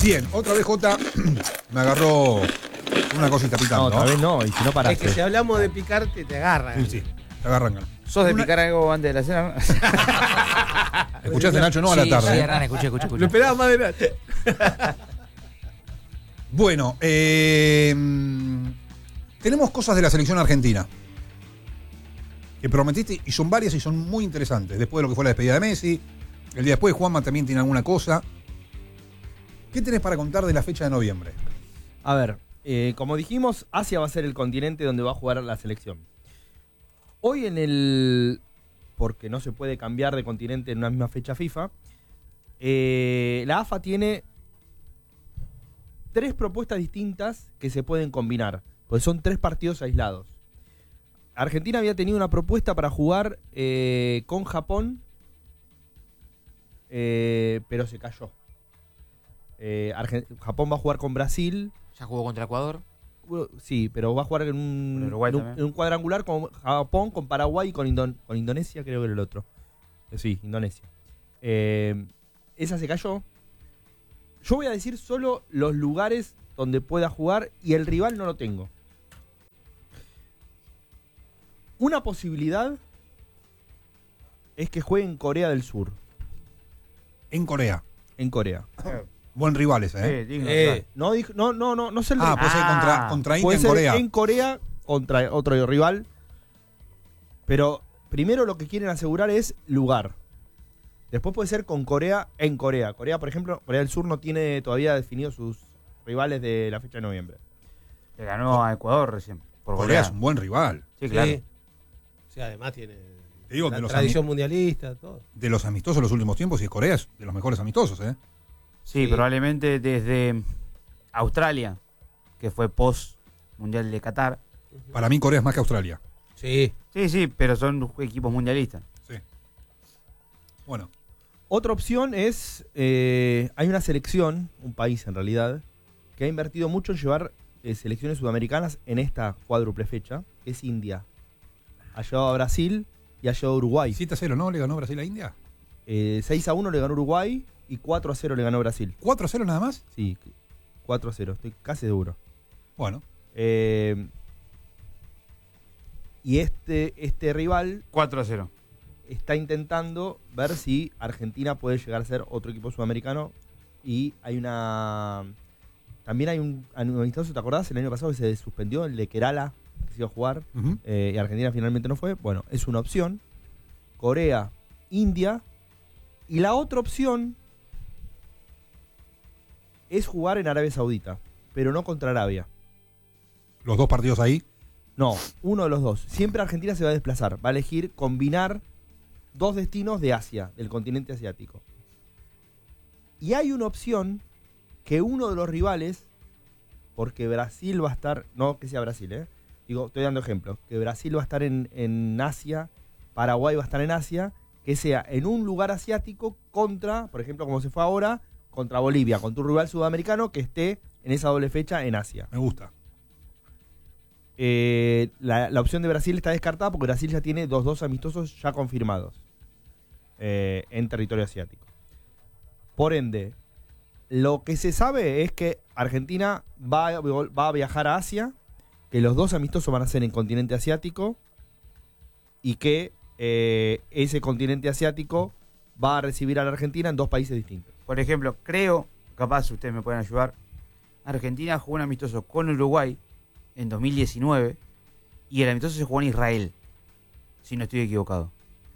Bien, otra vez Jota me agarró una cosita picante. No, otra vez no, y si no Es paraste. que si hablamos de picarte, te agarran. Sí, te agarran. ¿Sos de picar algo antes de la cena? ¿Escuchaste, Nacho? No a la Sí, tarde. sí, Hernán, escuché. Lo esperaba más adelante. Bueno, tenemos cosas de la selección argentina que prometiste y son varias y son muy interesantes. Después de lo que fue la despedida de Messi, el día después Juanma también tiene alguna cosa. ¿Qué tenés para contar de la fecha de noviembre? A ver, como dijimos, Asia va a ser el continente donde va a jugar la selección. Hoy porque no se puede cambiar de continente en una misma fecha FIFA, la AFA tiene 3 propuestas distintas que se pueden combinar, porque son 3 partidos aislados. Argentina había tenido una propuesta para jugar con Japón, pero se cayó. Japón va a jugar con Brasil. Ya jugó contra Ecuador. Sí, pero va a jugar en un cuadrangular con Japón, con Paraguay y con Indonesia, creo que era el otro. Sí, Indonesia. Esa se cayó. Yo voy a decir solo los lugares donde pueda jugar y el rival no lo tengo. Una posibilidad es que juegue en Corea del Sur. En Corea. En Corea. Buen rival ese, ¿eh? Digno, No sé el rival. Puede ser contra India Puede en ser Corea. en Corea contra otro rival. Pero primero lo que quieren asegurar es lugar. Después puede ser con Corea en Corea. Corea, por ejemplo, Corea del Sur no tiene todavía definido sus rivales de la fecha de noviembre. Le ganó a Ecuador recién. Por Corea es goleada. un buen rival. Sí, claro. Sí. Sí, además tiene Te digo, la de los tradición mundialista, todo. De los amistosos de los últimos tiempos, y Corea es de los mejores amistosos, ¿eh? Sí, probablemente desde Australia, que fue post Mundial de Qatar. Para mí Corea es más que Australia. Sí. Sí, pero son equipos mundialistas. Sí. Bueno. Otra opción es, hay una selección, un país en realidad, que ha invertido mucho en llevar selecciones sudamericanas en esta cuádruple fecha, que es India. Ha llevado a Brasil y ha llevado a Uruguay. 7-0, ¿no? ¿Le ganó Brasil a India? 6-1 le ganó Uruguay y 4-0 le ganó Brasil. ¿4-0 nada más? Sí, 4-0, estoy casi seguro. Bueno. Y este rival 4-0. está intentando ver si Argentina puede llegar a ser otro equipo sudamericano. Y también hay un amistoso, ¿te acordás? El año pasado que se suspendió, el de Kerala, que se iba a jugar, y Argentina finalmente no fue. Bueno, es una opción. Corea, India. Y la otra opción es jugar en Arabia Saudita, pero no contra Arabia. ¿Los dos partidos ahí? No, uno de los dos. Siempre Argentina se va a desplazar. Va a elegir combinar 2 destinos de Asia, del continente asiático. Y hay una opción que uno de los rivales, porque Brasil va a estar, no que sea Brasil, digo, estoy dando ejemplos, que Brasil va a estar en Asia, Paraguay va a estar en Asia, que sea en un lugar asiático contra, por ejemplo, como se fue ahora, contra Bolivia, contra un rival sudamericano que esté en esa doble fecha en Asia. Me gusta. La opción de Brasil está descartada porque Brasil ya tiene 2 amistosos ya confirmados en territorio asiático. Por ende, lo que se sabe es que Argentina va a viajar a Asia, que los 2 amistosos van a ser en continente asiático y que ese continente asiático va a recibir a la Argentina en 2 países distintos. Por ejemplo, creo, capaz ustedes me pueden ayudar, Argentina jugó un amistoso con Uruguay en 2019 y el amistoso se jugó en Israel, si no estoy equivocado.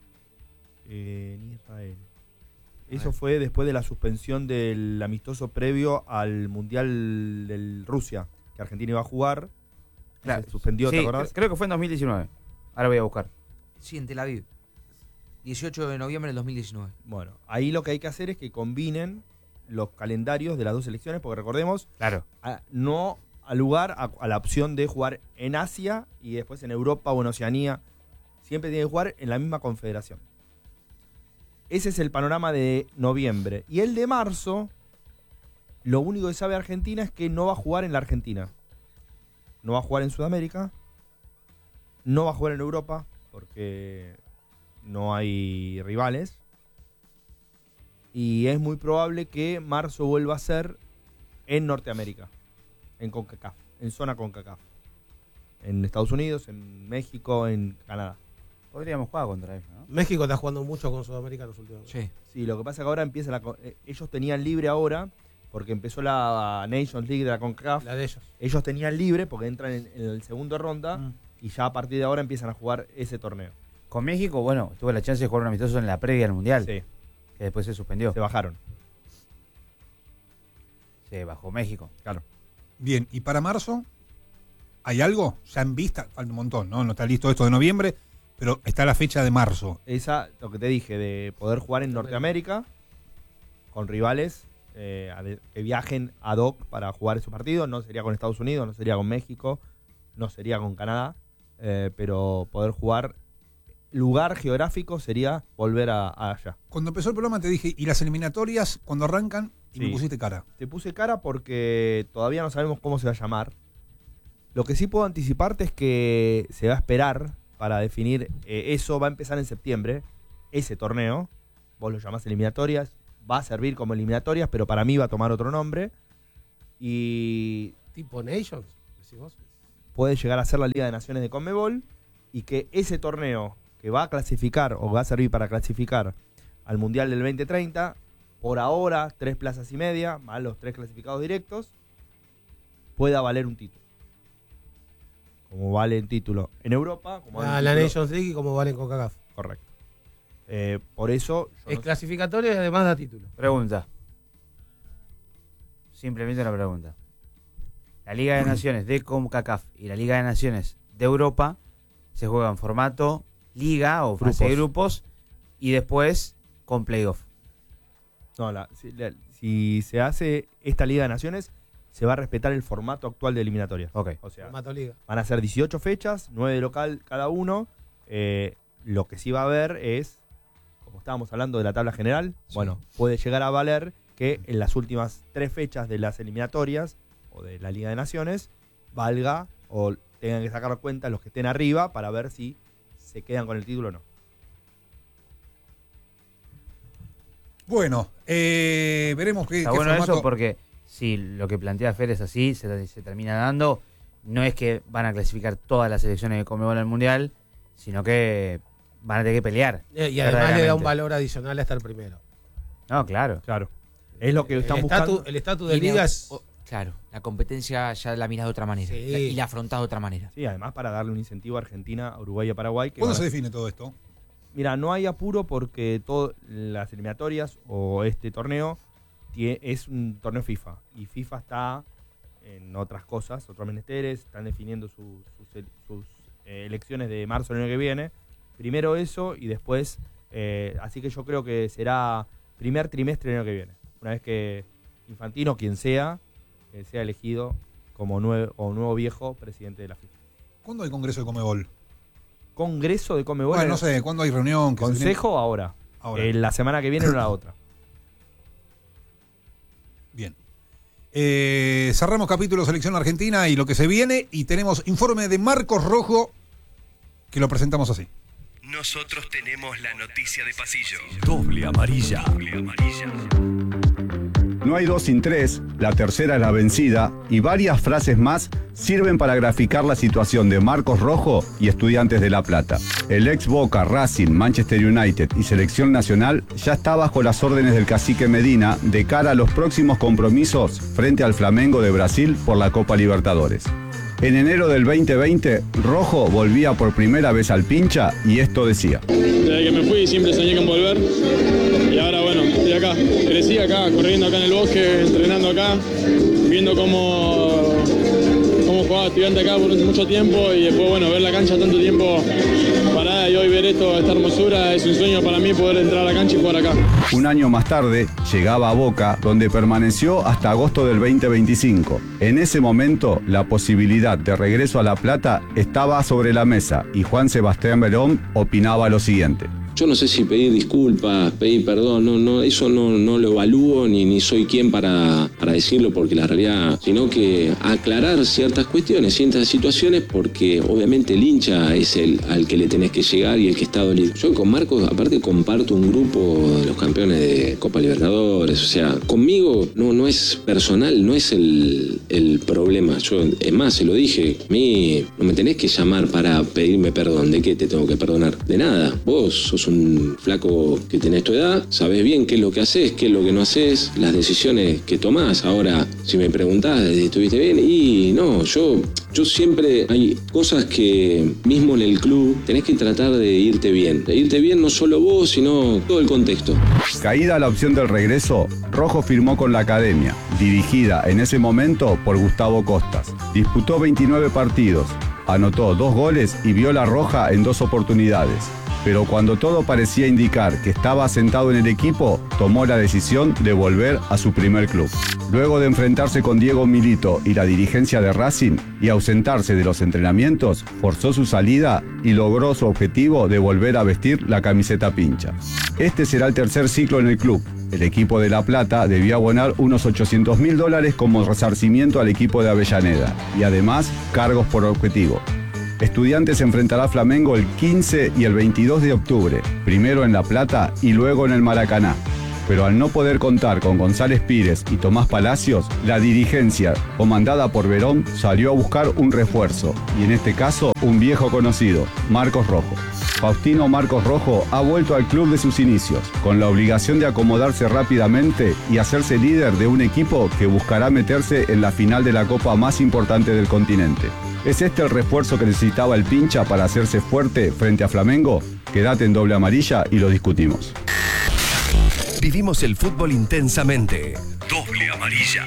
En Israel. Eso fue después de la suspensión del amistoso previo al Mundial de Rusia, que Argentina iba a jugar. Claro. Se suspendió, ¿te Sí, acordás? creo que fue en 2019. Ahora voy a buscar. Sí, en Tel Aviv. 18 de noviembre del 2019. Bueno, ahí lo que hay que hacer es que combinen los calendarios de las 2 selecciones, porque recordemos, Claro. no al lugar, a la opción de jugar en Asia y después en Europa o en Oceanía. Siempre tiene que jugar en la misma confederación. Ese es el panorama de noviembre. Y el de marzo, lo único que sabe Argentina es que no va a jugar en la Argentina. No va a jugar en Sudamérica. No va a jugar en Europa, porque no hay rivales. Y es muy probable que marzo vuelva a ser en Norteamérica, en CONCACAF, en zona CONCACAF. En Estados Unidos, en México, en Canadá. Podríamos jugar contra ellos, ¿no? México está jugando mucho con Sudamericanos últimamente. Sí. Sí, lo que pasa es que ahora empieza ellos tenían libre ahora, porque empezó la Nations League de la CONCACAF. La de ellos. Ellos tenían libre porque entran en el segundo ronda y ya a partir de ahora empiezan a jugar ese torneo. Con México, bueno, tuve la chance de jugar un amistoso en la previa del Mundial, Sí, que después se suspendió. se bajaron. Se bajó México. Claro. Bien, ¿y para marzo? ¿Hay algo? Ya en vista, falta un montón, ¿no? No está listo esto de noviembre, pero está la fecha de marzo. Esa, lo que te dije, de poder jugar en Norteamérica con rivales que viajen ad hoc para jugar esos partidos. No sería con Estados Unidos, no sería con México, no sería con Canadá, pero poder jugar, lugar geográfico sería volver a allá. Cuando empezó el programa te dije, ¿y las eliminatorias cuando arrancan? Y me Sí. pusiste cara. Te puse cara porque todavía no sabemos cómo se va a llamar. Lo que sí puedo anticiparte es que se va a esperar para definir, eso va a empezar en septiembre, ese torneo, vos lo llamás eliminatorias, va a servir como eliminatorias, pero para mí va a tomar otro nombre, y Tipo Nations, decís vos. puede llegar a ser la Liga de Naciones de CONMEBOL, y que ese torneo que va a clasificar o va a servir para clasificar al Mundial del 2030, por ahora 3 plazas y media, más los 3 clasificados directos, pueda valer un título. Como vale el título en Europa, como vale La el título- Nations League y como valen con CONCACAF. Correcto. Por eso yo Es no- clasificatorio y además da título. Pregunta. Simplemente una pregunta. La Liga de Naciones de CONCACAF y la Liga de Naciones de Europa se juegan en formato liga o fase de grupos y después con playoff. no, si se hace esta Liga de Naciones, se va a respetar el formato actual de eliminatorias. Ok. O sea, Formato liga. van a ser 18 fechas, 9 de local cada uno. Lo que sí va a haber es, como estábamos hablando de la tabla general, bueno, puede llegar a valer que en las últimas 3 fechas de las eliminatorias o de la Liga de Naciones valga o tengan que sacar cuenta los que estén arriba para ver si se quedan con el título o no. Bueno, veremos qué Está bueno formato. eso porque si lo que plantea Fer es así, se termina dando. No es que van a clasificar todas las selecciones de CONMEBOL al Mundial, sino que van a tener que pelear. Y además le da verdaderamente. un valor adicional a estar primero. No, claro. Claro. Es lo que están buscando. El estatus de Y liga es... Claro, la competencia ya la miras de otra manera. Sí. Y la afrontás de otra manera. Sí, además para darle un incentivo a Argentina, a Uruguay y a Paraguay. Que ¿Cuándo van se a- define todo esto? Mira, no hay apuro porque todas las eliminatorias o este torneo es un torneo FIFA. Y FIFA está en otras cosas, otros menesteres, están definiendo sus elecciones de marzo del año que viene. Primero eso y después, así que yo creo que será primer trimestre del año que viene. Una vez que Infantino, quien sea elegido como nuevo viejo presidente de la FIFA. ¿Cuándo hay congreso de Comebol? Congreso de CONMEBOL. Bueno, no sé, ¿cuándo hay reunión? Que se tiene- Consejo ahora. Ahora. La semana que viene o la otra. Bien. Cerramos capítulo Selección Argentina y lo que se viene. Y tenemos informe de Marcos Rojo, que lo presentamos así. Nosotros tenemos la noticia de pasillo. Doble amarilla. No hay 2 sin 3, la tercera es la vencida y varias frases más sirven para graficar la situación de Marcos Rojo y Estudiantes de La Plata. El ex Boca, Racing, Manchester United y Selección Nacional ya está bajo las órdenes del cacique Medina de cara a los próximos compromisos frente al Flamengo de Brasil por la Copa Libertadores. En enero del 2020, Rojo volvía por primera vez al pincha y esto decía. Desde que me fui siempre soñé con volver y ahora bueno, estoy acá. Crecí acá, corriendo acá en el bosque, entrenando acá, viendo cómo jugaba Estudiante acá por mucho tiempo y después bueno, ver la cancha tanto tiempo parada y hoy ver esta hermosura es un sueño para mí poder entrar a la cancha y jugar acá. Un año más tarde, llegaba a Boca, donde permaneció hasta agosto del 2025. En ese momento, la posibilidad de regreso a La Plata estaba sobre la mesa y Juan Sebastián Verón opinaba lo siguiente. Yo no sé si pedir disculpas, pedir perdón, no, eso no lo evalúo ni soy quien para decirlo, porque la realidad, sino que aclarar ciertas cuestiones, ciertas situaciones, porque obviamente el hincha es el al que le tenés que llegar y el que está dolido. Yo con Marcos, aparte, comparto un grupo de los campeones de Copa Libertadores, o sea, conmigo no es personal, no es el problema. Yo, es más, se lo dije, a mí no me tenés que llamar para pedirme perdón. ¿De qué te tengo que perdonar? De nada. Vos sos un flaco que tenés tu edad, sabés bien qué es lo que haces, qué es lo que no haces, las decisiones que tomás. Ahora, si me preguntás, ¿estuviste bien? Y no, yo siempre hay cosas que mismo en el club tenés que tratar de irte bien. De irte bien no solo vos, sino todo el contexto. Caída la opción del regreso, Rojo firmó con la Academia, dirigida en ese momento por Gustavo Costas. Disputó 29 partidos, anotó 2 goles y vio la roja en 2 oportunidades. Pero cuando todo parecía indicar que estaba asentado en el equipo, tomó la decisión de volver a su primer club. Luego de enfrentarse con Diego Milito y la dirigencia de Racing y ausentarse de los entrenamientos, forzó su salida y logró su objetivo de volver a vestir la camiseta pincha. Este será el tercer ciclo en el club. El equipo de La Plata debió abonar unos $800.000 como resarcimiento al equipo de Avellaneda y además cargos por objetivo. Estudiantes enfrentará a Flamengo el 15 y el 22 de octubre, primero en La Plata y luego en el Maracaná. Pero al no poder contar con González Pires y Tomás Palacios, la dirigencia, comandada por Verón, salió a buscar un refuerzo, y en este caso, un viejo conocido, Marcos Rojo. Faustino Marcos Rojo ha vuelto al club de sus inicios, con la obligación de acomodarse rápidamente y hacerse líder de un equipo que buscará meterse en la final de la copa más importante del continente. ¿Es este el refuerzo que necesitaba el pincha para hacerse fuerte frente a Flamengo? Quédate en Doble Amarilla y lo discutimos. Vivimos el fútbol intensamente. Doble Amarilla.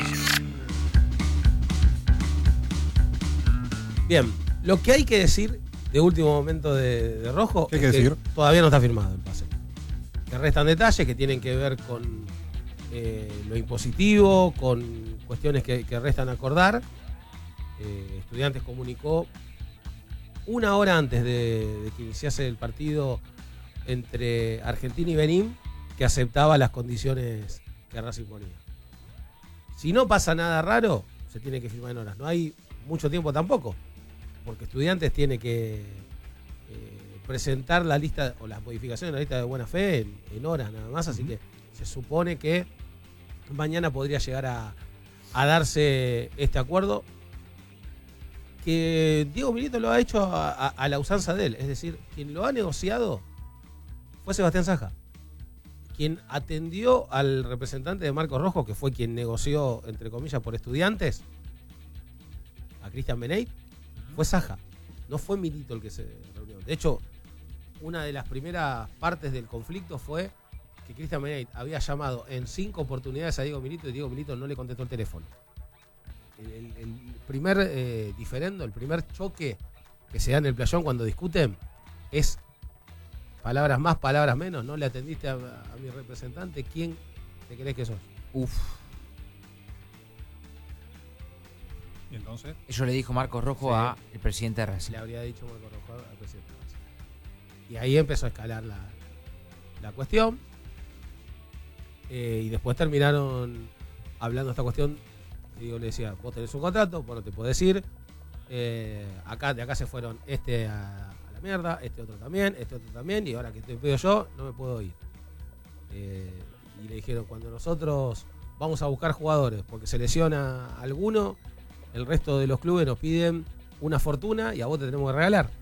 Bien, lo que hay que decir de último momento de Rojo ¿Qué hay es que decir? todavía no está firmado el pase. Que restan detalles que tienen que ver con lo impositivo, con cuestiones que restan acordar. Estudiantes comunicó una hora antes de que iniciase el partido entre Argentina y Benín que aceptaba las condiciones que Racing ponía. Si no pasa nada raro, se tiene que firmar en horas. No hay mucho tiempo tampoco, porque Estudiantes tiene que presentar la lista o las modificaciones de la lista de buena fe en horas nada más, así que se supone que mañana podría llegar a darse este acuerdo, que Diego Milito lo ha hecho a la usanza de él, es decir, quien lo ha negociado fue Sebastián Saja. Quien atendió al representante de Marcos Rojo, que fue quien negoció, entre comillas, por Estudiantes, a Cristian Beneit, fue Saja. No fue Milito el que se reunió. De hecho, una de las primeras partes del conflicto fue que Cristian Beneit había llamado en 5 oportunidades a Diego Milito y Diego Milito no le contestó el teléfono. El primer diferendo, el primer choque que se da en el playón cuando discuten es palabras más, palabras menos. No le atendiste a mi representante. ¿Quién te crees que sos? Uf. ¿Y entonces? Eso le dijo Marcos Rojo Sí. al presidente de Racing. Le habría dicho Marcos Rojo al presidente. Y ahí empezó a escalar la cuestión. Y después terminaron hablando de esta cuestión. Y yo le decía, vos tenés un contrato, vos no te podés ir. De acá se fueron a la mierda, este otro también, y ahora que te pido yo, no me puedo ir. Y le dijeron, cuando nosotros vamos a buscar jugadores, porque se lesiona alguno, el resto de los clubes nos piden una fortuna y a vos te tenemos que regalar.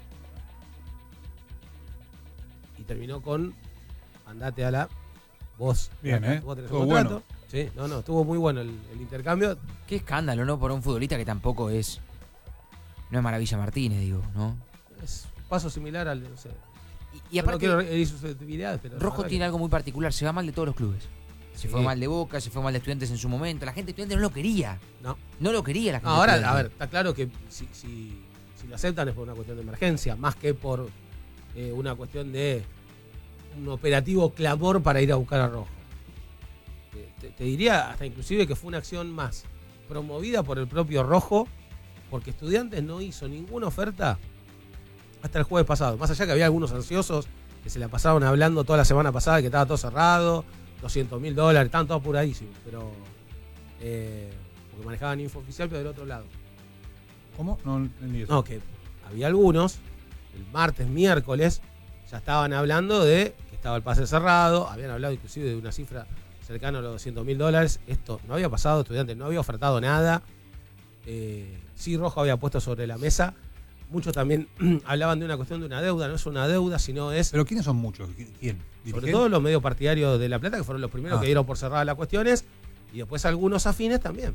Y terminó con, andate a la... Vos, Bien, vos tenés Estuvo un contrato. bueno. Sí, estuvo muy bueno el intercambio. Qué escándalo, ¿no? Por un futbolista que tampoco es... No es Maravilla Martínez, digo, ¿no? Es un paso similar al... No sé, Y yo no aparte, quiero herir susceptibilidades, pero... Rojo tiene algo muy particular. Se va mal de todos los clubes. Se Sí. fue mal de Boca, se fue mal de Estudiantes en su momento. La gente de Estudiantes no lo quería. No lo quería la gente. No, de ahora, Estudiantes. a ver, está claro que si lo aceptan es por una cuestión de emergencia, más que por una cuestión de un operativo clamor para ir a buscar a Rojo. Te diría hasta inclusive que fue una acción más promovida por el propio Rojo, porque Estudiantes no hizo ninguna oferta hasta el jueves pasado. Más allá que había algunos ansiosos que se la pasaron hablando toda la semana pasada, que estaba todo cerrado, $200.000, estaban todos apuradísimos, pero porque manejaban info oficial, pero del otro lado. ¿Cómo? No entendí eso. No, que había algunos, el martes, miércoles, ya estaban hablando de que estaba el pase cerrado, habían hablado inclusive de una cifra cercana a los $200.000. Esto no había pasado, Estudiantes no había ofertado nada. Sí, Rojo había puesto sobre la mesa. Muchos también hablaban de una cuestión de una deuda, no es una deuda, sino es... ¿Pero quiénes son muchos? ¿Quién? Sobre todo los medios partidarios de La Plata, que fueron los primeros que dieron por cerradas las cuestiones, y después algunos afines también.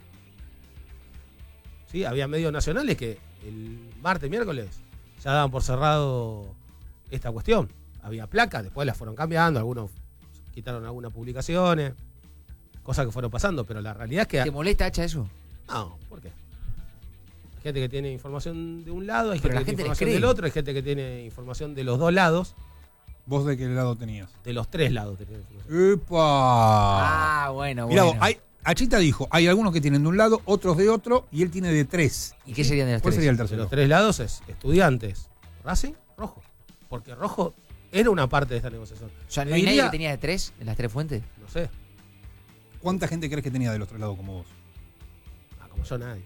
Sí, había medios nacionales que el martes, miércoles, ya daban por cerrado esta cuestión. Había placas, después las fueron cambiando, algunos quitaron algunas publicaciones, cosas que fueron pasando, pero la realidad es que... ¿Te molesta, Hacha, eso? No, ¿por qué? Hay gente que tiene información de un lado, hay Pero gente que tiene la gente información les cree. del otro, hay gente que tiene información de los dos lados. ¿Vos de qué lado tenías? De los tres lados tenía información. ¡Epa! Bueno, Mirá bueno. vos, Achita dijo, hay algunos que tienen de un lado, otros de otro, y él tiene de 3. ¿Y qué serían de las ¿Cuál tres? sería el De tercero? los tres lados es Estudiantes, Racing, Rojo. Porque Rojo era una parte de esta negociación. O sea, ¿no Te hay diría- nadie que tenía de tres en las tres fuentes? No sé, ¿Cuánta gente crees que tenía de los tres lados como vos? como yo nadie.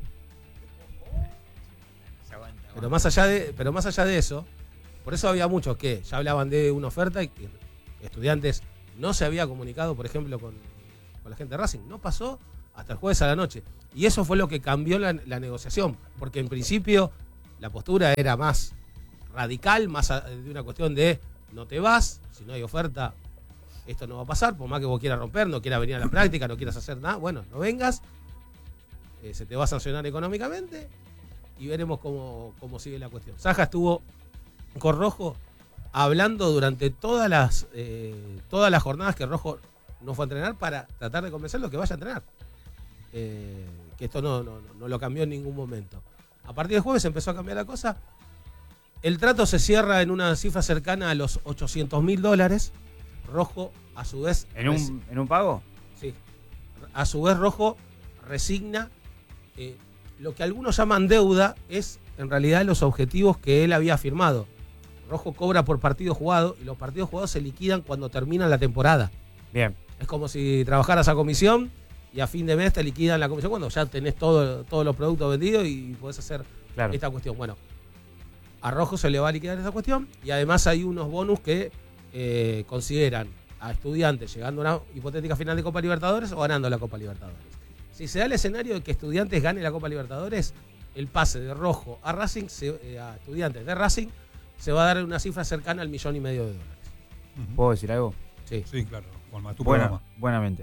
Pero más allá de eso, por eso había muchos que ya hablaban de una oferta y que Estudiantes no se había comunicado, por ejemplo, con la gente de Racing. No pasó hasta el jueves a la noche. Y eso fue lo que cambió la negociación. Porque en principio la postura era más radical, más de una cuestión de no te vas, si no hay oferta, esto no va a pasar, por más que vos quieras romper, no quieras venir a la práctica, no quieras hacer nada, bueno, no vengas, se te va a sancionar económicamente y veremos cómo sigue la cuestión. Saja estuvo con Rojo hablando durante todas las jornadas que Rojo no fue a entrenar para tratar de convencerlo que vaya a entrenar. Que esto no lo cambió en ningún momento. A partir del jueves empezó a cambiar la cosa. El trato se cierra en una cifra cercana a los $800.000. Rojo, a su vez... ¿En un pago? Sí. A su vez, Rojo resigna lo que algunos llaman deuda, es en realidad los objetivos que él había firmado. Rojo cobra por partido jugado y los partidos jugados se liquidan cuando termina la temporada. Bien. Es como si trabajaras a comisión y a fin de mes te liquidan la comisión cuando ya tenés todos los productos vendidos y podés hacer esta cuestión. Bueno, a Rojo se le va a liquidar esa cuestión y además hay unos bonus que consideran a Estudiantes llegando a una hipotética final de Copa Libertadores o ganando la Copa Libertadores. Si se da el escenario de que Estudiantes gane la Copa Libertadores, el pase de Rojo a Racing, a Estudiantes de Racing, se va a dar una cifra cercana al $1,5 millones. ¿Puedo decir algo? Sí. Sí, claro. Juanma, tu programa. Buenamente.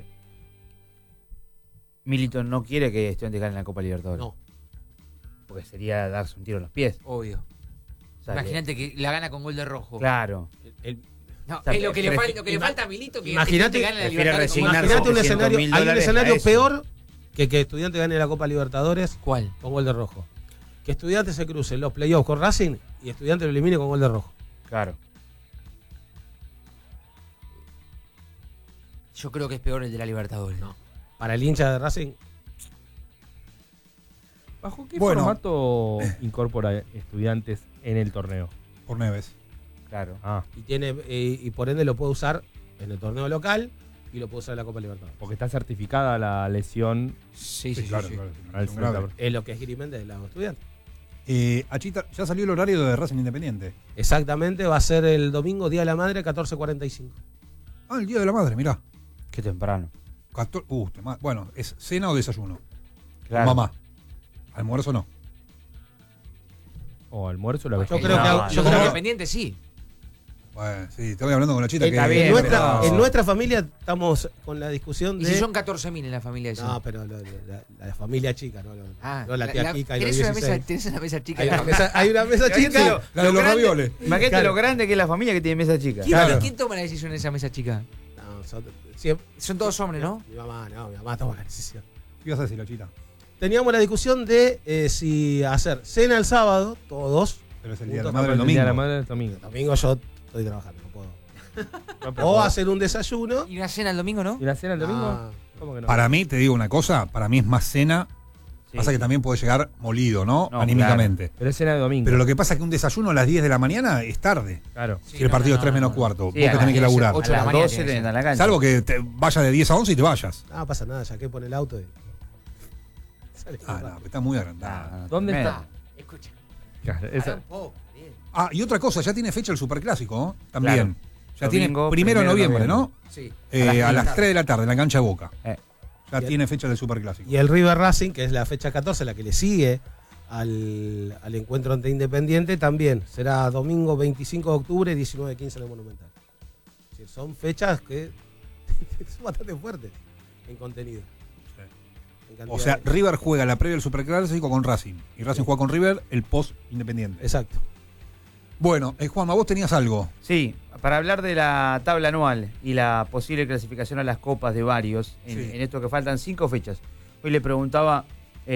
Milito no quiere que Estudiantes gane la Copa Libertadores. No. Porque sería darse un tiro en los pies. Obvio. O sea, Imagínate que la gana con gol de Rojo. Claro. No, O sea, es lo que le falta a Milito que Imagínate gane la prefiere Libertadores. con resignar gol de Imagínate un Rojo. escenario, hay un $100.000 escenario a eso. peor que Estudiantes gane la Copa Libertadores. ¿Cuál? Con gol de Rojo. Que Estudiantes se cruce en los playoffs con Racing y Estudiantes lo elimine con gol de Rojo. Claro. Yo creo que es peor el de la Libertadores. No. Para el hincha de Racing, ¿Bajo qué Bueno. formato incorpora Estudiantes en el torneo? Por Neves. Claro. Ah, y por ende lo puede usar en el torneo local y lo puede usar en la Copa Libertadores. porque está certificada la lesión Sí, claro. al Son graves. Es lo que es Grimente de los Estudiantes. Achita, ya salió el horario de Racing Independiente. Exactamente, va a ser el domingo, Día de la Madre, 14:45. Ah, el Día de la Madre, mirá. Qué temprano. Bueno, ¿es cena o desayuno? Claro. Mamá. Almuerzo no. o almuerzo la Yo vegetal. creo que No, Yo yo creo creo que que Independiente sí. Bueno, sí, estoy hablando con la chita que... Está bien, en nuestra familia estamos con la discusión Y de... si son 14.000 en la familia esa. No, pero la familia chica, no la tía Kika y los ¿tenés una 16. tenés una mesa chica. Hay una mesa chica. La de los ravioles. Imagínate Claro. lo grande que es la familia que tiene mesa chica. ¿Quién toma la decisión en esa mesa chica? No, Son todos hombres, ¿no? Mi mamá toma la decisión. ¿Qué ibas a decir, la chita? Teníamos la discusión de si hacer cena el sábado, todos. Pero es el Día de la Punto. Madre el El día de la domingo. madre el domingo. El domingo yo estoy trabajando, no puedo. No, pero O hacer un desayuno. Y una cena el domingo, ¿no? ¿Y la cena el domingo? Ah, ¿Cómo que no? Para mí, te digo una cosa, para mí es más cena Sí. Pasa que también puede llegar molido, ¿no? No, Anímicamente. Pero es cena de domingo. Pero lo que pasa es que un desayuno a las 10 de la mañana es tarde. Claro. Si el partido es 3 menos cuarto. Sí, vos a que tenés que las laburar. 8 de A la las mañana 12 tiene que de ser. la cancha. Salvo que te vayas de 10 a 11 y te vayas. No pasa nada, ya que pone el auto y. Sale Ah, no, está muy agrandado. Ah, ¿Dónde tremendo. está? Escucha. Claro, esa- Ah, y otra cosa, ya tiene fecha el Superclásico, ¿no? También. Claro. Ya Domingo, tiene 1 de noviembre, ¿no? Sí. A las 3 de la tarde, en la cancha de Boca. Ya Bien. tiene fecha del Superclásico. Y el River Racing, que es la fecha 14, la que le sigue al encuentro ante Independiente, también será domingo 25 de octubre, 19:15 en el Monumental. Es decir, son fechas que son bastante fuertes en contenido. En cantidad O sea, de- River juega la previa del Superclásico con Racing. Y Racing juega con River el post Independiente. Exacto. Bueno, Juanma, vos tenías algo. Sí, para hablar de la tabla anual y la posible clasificación a las copas de varios, Sí. en esto que faltan 5 fechas. Hoy le preguntaba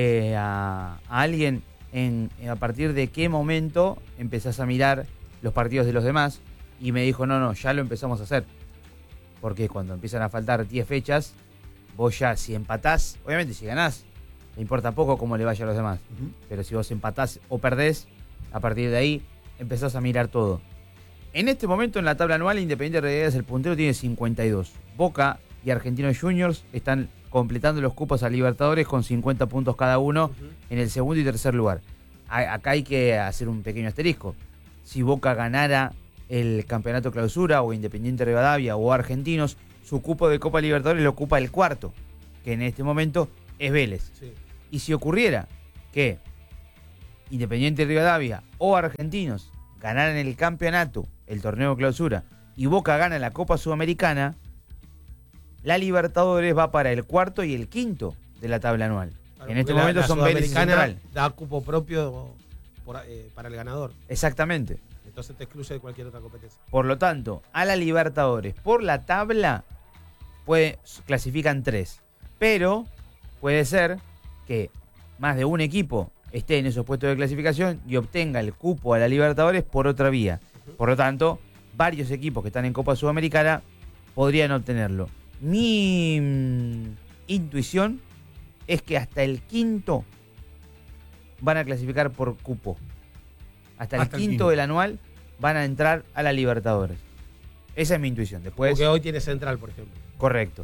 a alguien a partir de qué momento empezás a mirar los partidos de los demás y me dijo, no, ya lo empezamos a hacer. Porque cuando empiezan a faltar 10 fechas, vos ya si empatás, obviamente si ganás, le importa poco cómo le vaya a los demás. Pero si vos empatás o perdés, a partir de ahí empezás a mirar todo. En este momento en la tabla anual, Independiente Realidad es el puntero, tiene 52. Boca y Argentinos Juniors están completando los cupos a Libertadores con 50 puntos cada uno en el segundo y tercer lugar. Acá hay que hacer un pequeño asterisco. Si Boca ganara el campeonato clausura o Independiente Rivadavia o Argentinos, su cupo de Copa Libertadores lo ocupa el cuarto, que en este momento es Vélez. Sí. Y si ocurriera que Independiente Rivadavia o Argentinos ganaran el campeonato, el torneo clausura, y Boca gana la Copa Sudamericana, la Libertadores va para el cuarto y el quinto de la tabla anual. Claro, En este porque momento la son Vélez y Sudamericana Central. da cupo propio para el ganador. Exactamente. Entonces te excluye de cualquier otra competencia. Por lo tanto, a la Libertadores por la tabla clasifican 3. Pero puede ser que más de un equipo esté en esos puestos de clasificación y obtenga el cupo a la Libertadores por otra vía. Por lo tanto, varios equipos que están en Copa Sudamericana podrían obtenerlo. Mi intuición es que hasta el quinto van a clasificar por cupo. Hasta el quinto del anual van a entrar a la Libertadores. Esa es mi intuición. Después, Porque hoy tiene Central, por ejemplo. correcto.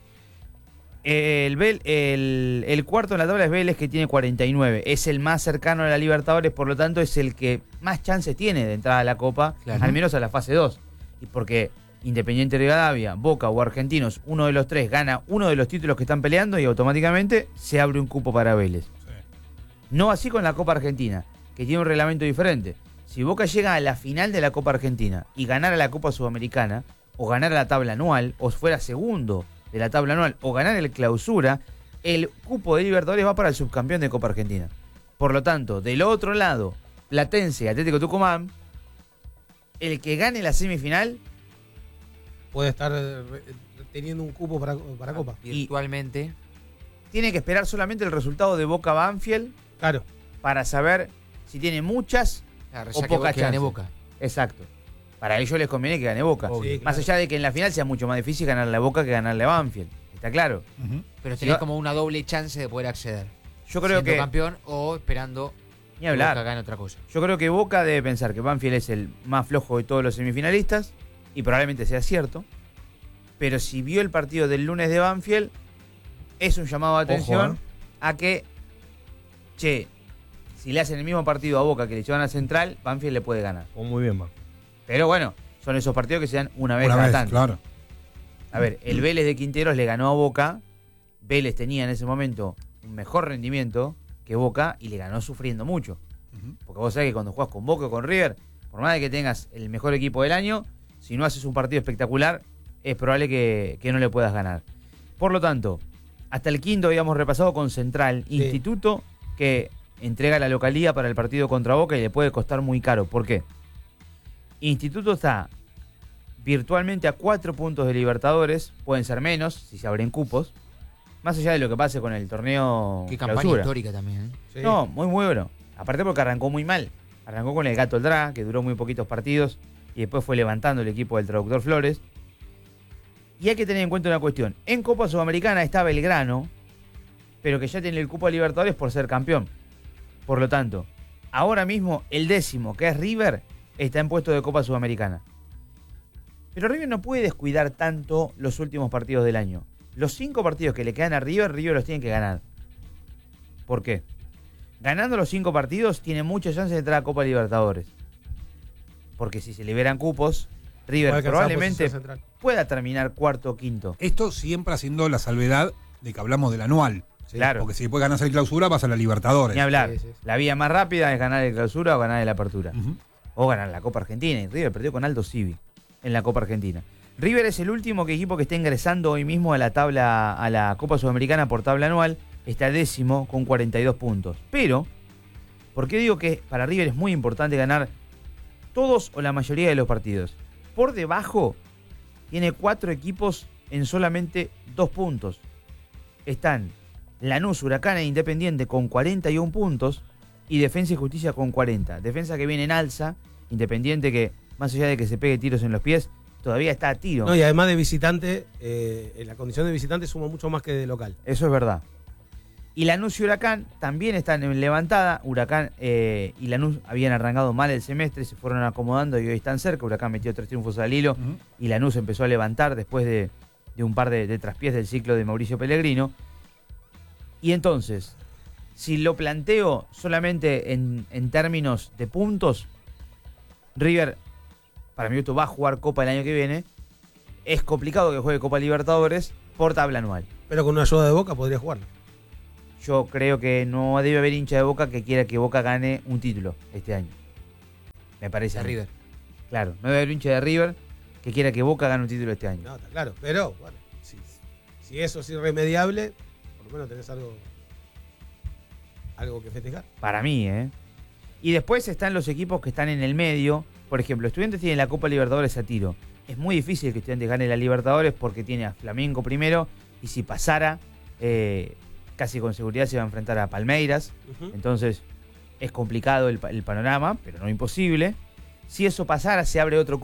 El cuarto en la tabla es Vélez, que tiene 49. Es el más cercano a la Libertadores, por lo tanto es el que más chances tiene de entrar a la Copa, Claro. al menos a la fase 2. Y porque Independiente Rivadavia, Boca o Argentinos, uno de los tres gana uno de los títulos que están peleando y automáticamente se abre un cupo para Vélez. No así con la Copa Argentina, que tiene un reglamento diferente. Si Boca llega a la final de la Copa Argentina y ganara la Copa Sudamericana, o ganara la tabla anual, o fuera segundo de la tabla anual, o ganara el clausura, el cupo de Libertadores va para el subcampeón de Copa Argentina. Por lo tanto, del otro lado, Platense y Atlético Tucumán, el que gane la semifinal Puede estar teniendo un cupo para Copa. Virtualmente. tiene que esperar solamente el resultado de Boca Banfield Claro. para saber si tiene muchas Claro, o ya pocas que gane chances. Boca. Exacto. Para ellos les conviene que gane Boca. Sí, Más claro. allá de que en la final sea mucho más difícil ganarle a Boca que ganarle a Banfield. Está claro. Pero Si tenés va- como una doble chance de poder acceder. Yo creo siendo que campeón o esperando ni que hablar. Boca gane otra cosa. Yo creo que Boca debe pensar que Banfield es el más flojo de todos los semifinalistas y probablemente sea cierto. Pero si vio el partido del lunes de Banfield, es un llamado de atención Ojo, a que, che, si le hacen el mismo partido a Boca que le llevan a Central, Banfield le puede ganar. Oh, muy bien, man. Pero bueno, son esos partidos que se dan una vez Una cada vez, tanto. claro. A ver, el Vélez de Quinteros le ganó a Boca. Vélez tenía en ese momento un mejor rendimiento que Boca y le ganó sufriendo mucho. Porque vos sabés que cuando jugás con Boca o con River, por más de que tengas el mejor equipo del año, si no haces un partido espectacular, es probable que no le puedas ganar. Por lo tanto, hasta el quinto habíamos repasado con Central, Sí. instituto que entrega la localía para el partido contra Boca y le puede costar muy caro. ¿Por qué? Instituto está virtualmente a 4 puntos de Libertadores, pueden ser menos si se abren cupos, más allá de lo que pase con el torneo Qué campaña clausura. histórica también. Sí. No, muy bueno. Aparte porque arrancó muy mal. Arrancó con el Gato Eldrá, que duró muy poquitos partidos, y después fue levantando el equipo del Traductor Flores. Y hay que tener en cuenta una cuestión. En Copa Sudamericana está Belgrano, pero que ya tiene el cupo a Libertadores por ser campeón. Por lo tanto, ahora mismo el 10º, que es River, está en puesto de Copa Sudamericana. Pero River no puede descuidar tanto los últimos partidos del año. Los 5 partidos que le quedan a River los tiene que ganar. ¿Por qué? Ganando los 5 partidos tiene muchas chances de entrar a Copa Libertadores. Porque si se liberan cupos, River probablemente pueda terminar cuarto o quinto. Esto siempre haciendo la salvedad de que hablamos del anual. ¿Sí? Claro. Porque si después ganas el clausura, vas a la Libertadores. Ni hablar. Sí, sí, sí. La vía más rápida es ganar el clausura o ganar el apertura. Uh-huh. O ganar la Copa Argentina. Y River perdió con Aldo Civi en la Copa Argentina. River es el último equipo que está ingresando hoy mismo a la tabla, a la Copa Sudamericana por tabla anual. Está 10º con 42 puntos. Pero, ¿por qué digo que para River es muy importante ganar todos o la mayoría de los partidos? Por debajo tiene 4 equipos en solamente 2 puntos. Están Lanús, Huracán e Independiente con 41 puntos y Defensa y Justicia con 40. Defensa que viene en alza, Independiente que, más allá de que se pegue tiros en los pies, todavía está a tiro. No, y además de visitante, en la condición de visitante suma mucho más que de local. Eso es verdad. Y Lanús y Huracán también están en levantada. Huracán y Lanús habían arrancado mal el semestre, se fueron acomodando y hoy están cerca. Huracán metió 3 triunfos al hilo y Lanús empezó a levantar después de un par de traspiés del ciclo de Mauricio Pellegrino. Y entonces, si lo planteo solamente en términos de puntos, River, para mi gusto, va a jugar Copa el año que viene. Es complicado que juegue Copa Libertadores por tabla anual. Pero con una ayuda de Boca podría jugarlo. Yo creo que no debe haber hincha de Boca que quiera que Boca gane un título este año. Me parece. De River. Claro, no debe haber hincha de River que quiera que Boca gane un título este año. No, está claro. Pero, bueno, si eso es irremediable, por lo menos tenés algo que festejar. Para mí, ¿eh? Y después están los equipos que están en el medio. Por ejemplo, Estudiantes tiene la Copa Libertadores a tiro. Es muy difícil que Estudiantes gane la Libertadores porque tiene a Flamengo primero y si pasara, casi con seguridad se va a enfrentar a Palmeiras. Entonces es complicado el panorama, pero no imposible. Si eso pasara, se abre otro